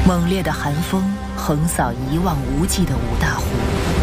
猛烈的寒风横扫一望无际的五大湖。